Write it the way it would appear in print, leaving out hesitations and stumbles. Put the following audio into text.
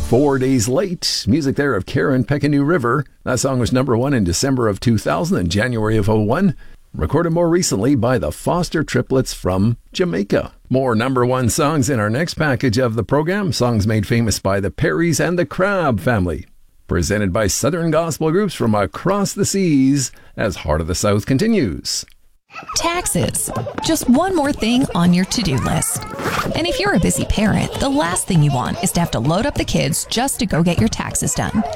4 Days Late, music there of Karen Pecanoo River. That song was number one in December of 2000 and January of 01. Recorded more recently by the Foster Triplets from Jamaica. More number one songs in our next package of the program, songs made famous by the Perrys and the Crabb family. Presented by Southern gospel groups from across the seas as Heart of the South continues. Taxes. Just one more thing on your to-do list. And if you're a busy parent, the last thing you want is to have to load up the kids just to go get your taxes done.